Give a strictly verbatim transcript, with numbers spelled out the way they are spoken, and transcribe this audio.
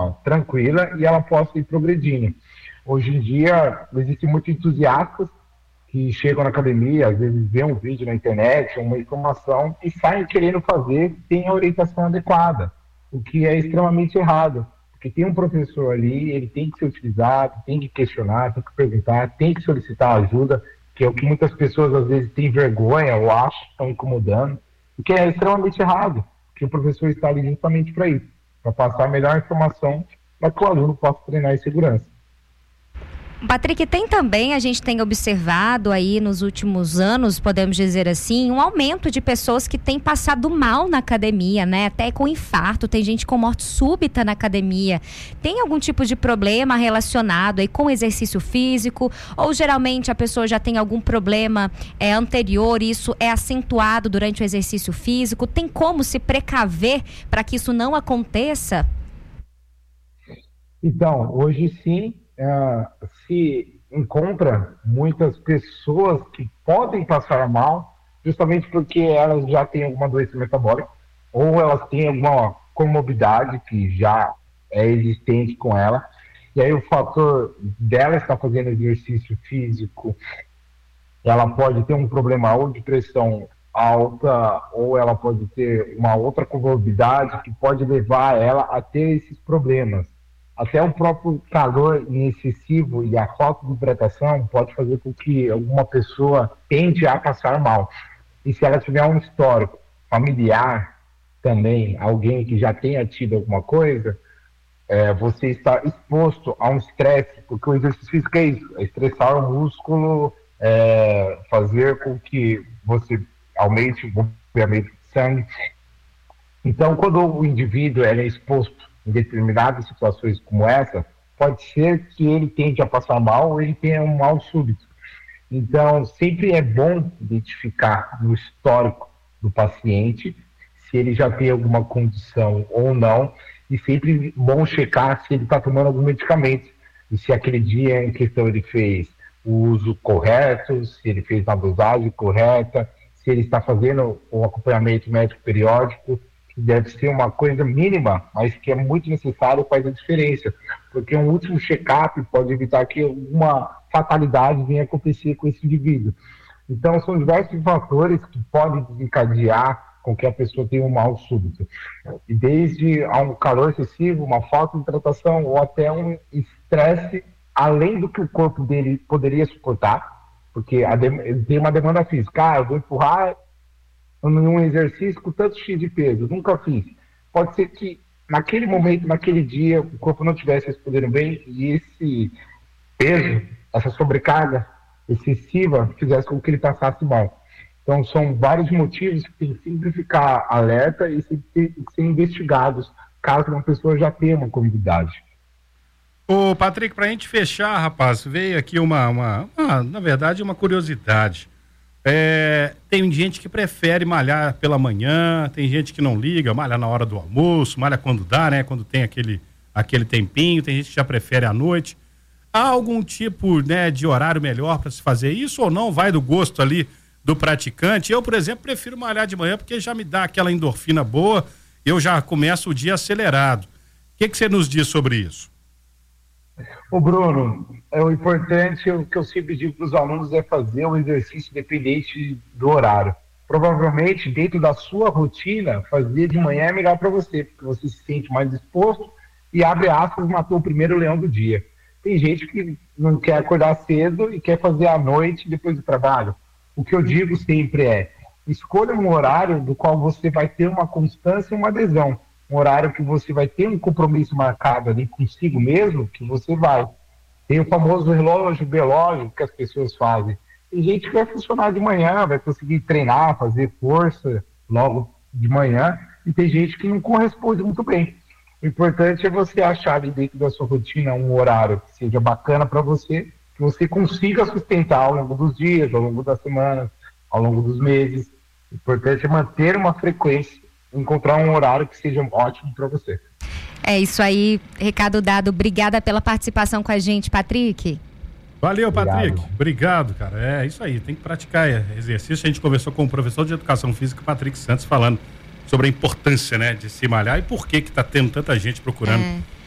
forma tranquila e ela possa ir progredindo. Hoje em dia, existem muitos entusiastas que chegam na academia, às vezes vê um vídeo na internet, uma informação, e saem querendo fazer sem a orientação adequada, o que é extremamente errado, porque tem um professor ali, ele tem que ser utilizado, tem que questionar, tem que perguntar, tem que solicitar ajuda, que é o que muitas pessoas às vezes têm vergonha ou acham que estão incomodando, o que é extremamente errado, porque o professor está ali justamente para isso, para passar a melhor informação para que o aluno possa treinar em segurança. Patrick, tem também, a gente tem observado aí nos últimos anos, podemos dizer assim, um aumento de pessoas que têm passado mal na academia, né? Até com infarto, tem gente com morte súbita na academia. Tem algum tipo de problema relacionado aí com exercício físico? Ou geralmente a pessoa já tem algum problema é, anterior e isso é acentuado durante o exercício físico? Tem como se precaver para que isso não aconteça? Então, hoje sim, Uh, se encontra muitas pessoas que podem passar mal justamente porque elas já têm alguma doença metabólica ou elas têm alguma comorbidade que já é existente com ela, e aí o fator dela estar fazendo exercício físico, ela pode ter um problema ou de pressão alta ou ela pode ter uma outra comorbidade que pode levar ela a ter esses problemas. Até o próprio calor excessivo e a falta de hidratação pode fazer com que alguma pessoa tende a passar mal. E se ela tiver um histórico familiar também, alguém que já tenha tido alguma coisa, é, você está exposto a um estresse, porque o exercício físico é isso, é estressar o músculo, é, fazer com que você aumente o bombeamento de sangue. Então, quando o indivíduo é exposto em determinadas situações como essa, pode ser que ele tende a passar mal ou ele tenha um mal súbito. Então, sempre é bom identificar no histórico do paciente se ele já tem alguma condição ou não, e sempre bom checar se ele está tomando algum medicamento, e se aquele dia em questão ele fez o uso correto, se ele fez a dosagem correta, se ele está fazendo o acompanhamento médico periódico, deve ser uma coisa mínima, mas que é muito necessário, faz a diferença, porque um último check-up pode evitar que uma fatalidade venha acontecer com esse indivíduo. Então, são diversos fatores que podem desencadear com que a pessoa tenha um mal súbito, e desde um calor excessivo, uma falta de hidratação ou até um estresse além do que o corpo dele poderia suportar, porque a dem- ele tem uma demanda física. Ah, eu vou empurrar num exercício com tanto X de peso, nunca fiz. Pode ser que naquele momento, naquele dia, o corpo não estivesse respondendo bem e esse peso, essa sobrecarga excessiva fizesse com que ele passasse mal. Então são vários motivos que tem que sempre ficar alerta e tem que ser investigados caso uma pessoa já tenha uma comorbidade. Ô Patrick, pra gente fechar, rapaz, veio aqui uma, uma, uma na verdade, uma curiosidade. É, tem gente que prefere malhar pela manhã, tem gente que não liga, malha na hora do almoço, malha quando dá, né? Quando tem aquele, aquele tempinho, tem gente que já prefere à noite. Há algum tipo, né, de horário melhor para se fazer isso ou não? Vai do gosto ali do praticante? Eu, por exemplo, prefiro malhar de manhã porque já me dá aquela endorfina boa, eu já começo o dia acelerado. O que que você nos diz sobre isso? Ô Bruno, é o importante, o que eu sempre digo para os alunos é fazer um exercício independente do horário. Provavelmente, dentro da sua rotina, fazer de manhã é melhor para você, porque você se sente mais disposto e, abre aspas, matou o primeiro leão do dia. Tem gente que não quer acordar cedo e quer fazer à noite depois do trabalho. O que eu digo sempre é, escolha um horário do qual você vai ter uma constância e uma adesão. Um horário que você vai ter um compromisso marcado ali consigo mesmo, que você vai. Tem o famoso relógio biológico que as pessoas fazem. Tem gente que vai funcionar de manhã, vai conseguir treinar, fazer força logo de manhã, e tem gente que não corresponde muito bem. O importante é você achar ali dentro da sua rotina um horário que seja bacana para você, que você consiga sustentar ao longo dos dias, ao longo das semanas, ao longo dos meses. O importante é manter uma frequência, encontrar um horário que seja ótimo para você. É isso aí, recado dado. Obrigada pela participação com a gente, Patrick. Valeu, Patrick. Obrigado, Obrigado, cara. É isso aí, tem que praticar exercício. A gente conversou com o professor de Educação Física, Patrick Santos, falando sobre a importância, né, de se malhar e por que que tá tendo tanta gente procurando é.